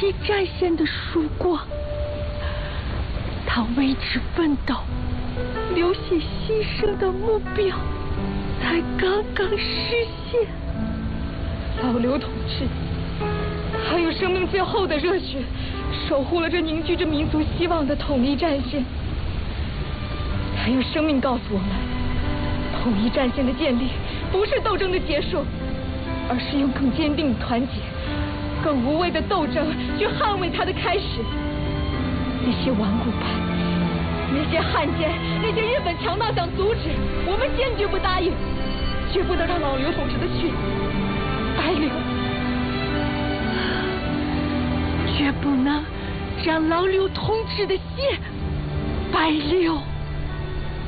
一战线的曙光。他为之奋斗、流血牺牲的目标才刚刚实现。 老刘同志，他用生命最后的热血，守护了这凝聚着民族希望的统一战线。他用生命告诉我们，统一战线的建立不是斗争的结束，而是用更坚定的团结、更无畏的斗争去捍卫它的开始。那些顽固派、那些汉奸、那些日本强盗想阻止，我们坚决不答应，绝不能让老刘同志的血白流， 绝不能让老刘同志的血白流。